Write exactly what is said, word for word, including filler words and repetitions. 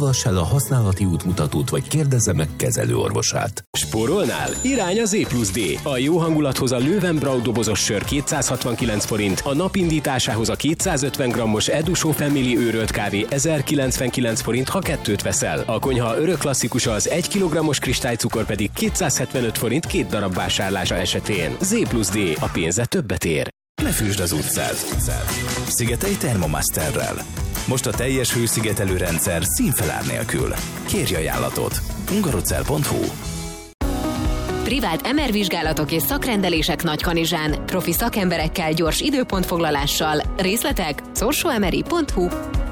Olvass el a használati útmutatót, vagy kérdezze meg kezelőorvosát. Spórolnál? Irány az E plusz D. A jó hangulathoz a Löwenbrau dobozos sör kétszázhatvankilenc forint, a napindításához a kétszázötven grammos Edusó Family őrölt kávé ezerkilencvenkilenc forint, ha kettőt veszel. A konyha örök klasszikusa az egy kilogrammos kristálycukor pedig kétszázhetvenöt forint két darab vásárlása esetén. Z plusz D. A pénze többet ér. Ne füsd az utcát. Szigetelj Thermomasterrel. Most a teljes hőszigetelő rendszer színfelár nélkül. Kérj ajánlatot. hungarocell pont hu. Privát em er vizsgálatok és szakrendelések Nagykanizsán. Profi szakemberekkel, gyors időpontfoglalással. Részletek szorsoemeri pont hu.